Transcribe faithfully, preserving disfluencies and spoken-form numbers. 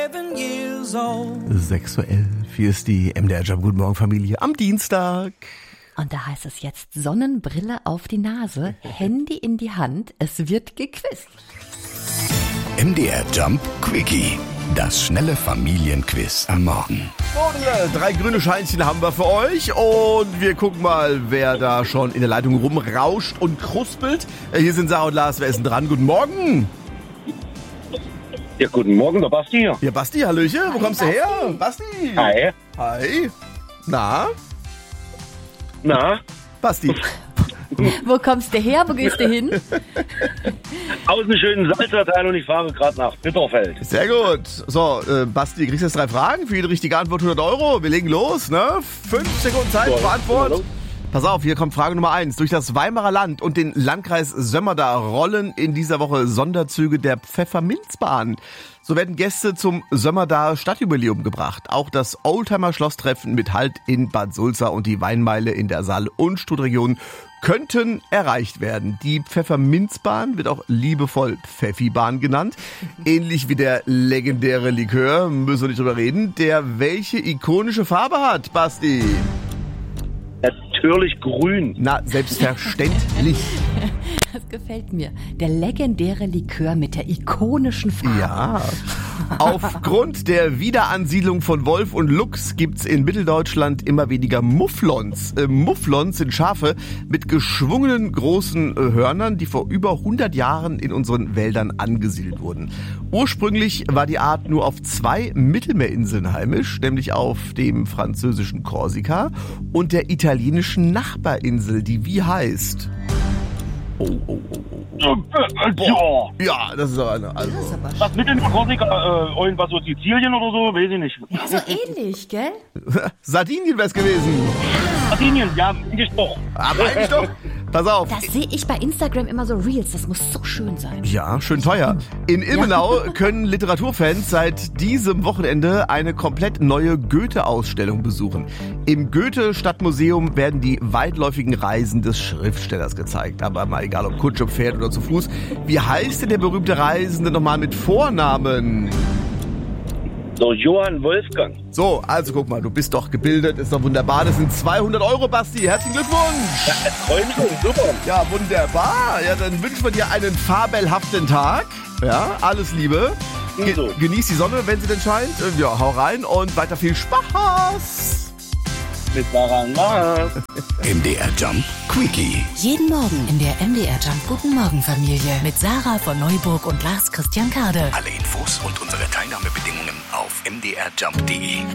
sechs Uhr elf, hier ist die M D R Jump. Guten Morgen, Familie, am Dienstag. Und da heißt es jetzt Sonnenbrille auf die Nase, Handy in die Hand, es wird gequizt. M D R Jump Quickie, das schnelle Familienquiz am Morgen. Und, drei grüne Scheinchen haben wir für euch und wir gucken mal, wer da schon in der Leitung rumrauscht und kruspelt. Hier sind Sarah und Lars, wer ist denn dran? Guten Morgen. Ja, guten Morgen, der Basti hier. Ja, Basti, hallöchen, wo Hi, kommst du Basti. her? Basti. Hi. Hi. Na, Na, Basti. Wo kommst du her, wo gehst du hin? aus dem schönen Salzerteil und ich fahre gerade nach Bitterfeld. Sehr gut. So, äh, Basti, du kriegst jetzt drei Fragen. Für jede richtige Antwort hundert Euro. Wir legen los, ne? Fünf Sekunden Zeit für Antwort. Pass auf, hier kommt Frage Nummer eins. Durch das Weimarer Land und den Landkreis Sömmerda rollen in dieser Woche Sonderzüge der Pfefferminzbahn. So werden Gäste zum Sömmerda Stadtjubiläum gebracht. Auch das Oldtimer-Schlosstreffen mit Halt in Bad Sulza und die Weinmeile in der Saal- und Studregion könnten erreicht werden. Die Pfefferminzbahn wird auch liebevoll Pfeffibahn genannt. Ähnlich wie der legendäre Likör, müssen wir nicht drüber reden, der welche ikonische Farbe hat, Basti? Natürlich grün. Na, selbstverständlich. Das gefällt mir. Der legendäre Likör mit der ikonischen Farbe. Ja. Aufgrund der Wiederansiedlung von Wolf und Luchs gibt's in Mitteldeutschland immer weniger Mufflons. Äh, Mufflons sind Schafe mit geschwungenen großen äh, Hörnern, die vor über hundert Jahren in unseren Wäldern angesiedelt wurden. Ursprünglich war die Art nur auf zwei Mittelmeerinseln heimisch, nämlich auf dem französischen Korsika und der italienischen Nachbarinsel, die wie heißt? Oh, oh, oh, oh. Ja. Ja, das ist aber eine. Also. Das ist aber Was mit in Korsika? Äh, irgendwas so Sizilien oder so? Weiß ich nicht. so ähnlich, gell? Sardinien wär's gewesen. Sardinien, ja, eigentlich doch. Aber eigentlich doch. Pass auf. Das sehe ich bei Instagram immer so Reels. Das muss so schön sein. Ja, schön teuer. In Ilmenau können Literaturfans seit diesem Wochenende eine komplett neue Goethe-Ausstellung besuchen. Im Goethe-Stadtmuseum werden die weitläufigen Reisen des Schriftstellers gezeigt. Aber mal egal, ob Kutsche, Pferd oder zu Fuß. Wie heißt denn der berühmte Reisende nochmal mit Vornamen? So, Johann Wolfgang. So, also guck mal, du bist doch gebildet, ist doch wunderbar. Das sind zweihundert Euro, Basti. Herzlichen Glückwunsch. Ja, Träumchen, super. Ja, wunderbar. Ja, dann wünschen wir dir einen fabelhaften Tag. Ja, alles Liebe. Ge- So. Genieß die Sonne, wenn sie denn scheint. Äh, Ja, hau rein und weiter viel Spaß. Mit Sarah und Lars. M D R Jump Quickie. Jeden Morgen in der M D R Jump Guten Morgen Familie mit Sarah von Neuburg und Lars Christian Kade. Alle Infos und unsere Teilnahmebedingungen auf m d r jump punkt d e.